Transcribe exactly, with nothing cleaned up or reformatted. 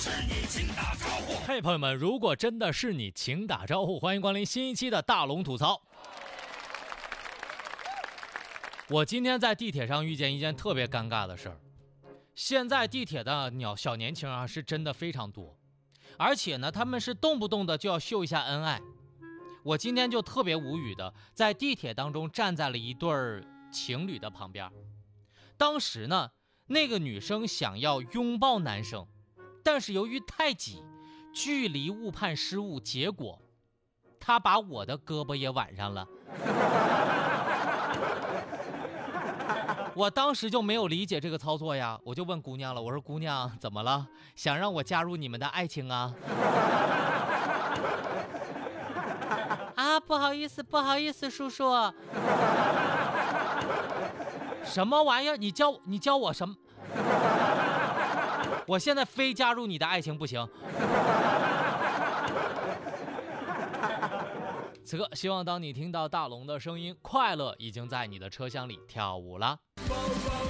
嘿，朋友们，如果真的是你，请打招呼，欢迎光临新一期的大龙吐槽。我今天在地铁上遇见一件特别尴尬的事儿。现在地铁的鸟小年轻啊，是真的非常多，而且呢，他们是动不动的就要秀一下恩爱。我今天就特别无语的，在地铁当中站在了一对儿情侣的旁边。当时呢，那个女生想要拥抱男生，但是由于太挤，距离误判失误，结果她把我的胳膊也挽上了。我当时就没有理解这个操作呀，我就问姑娘了，我说姑娘怎么了？想让我加入你们的爱情啊？啊，不好意思，不好意思，叔叔。什么玩意儿？你教你教我什么？我现在非加入你的爱情不行。此刻，希望当你听到大龙的声音，快乐已经在你的车厢里跳舞了。